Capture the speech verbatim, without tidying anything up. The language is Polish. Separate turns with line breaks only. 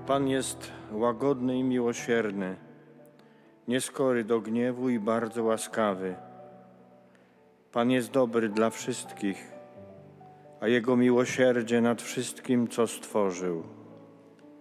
Pan jest łagodny i miłosierny, nieskory do gniewu i bardzo łaskawy. Pan jest dobry dla wszystkich, a Jego miłosierdzie nad wszystkim, co stworzył.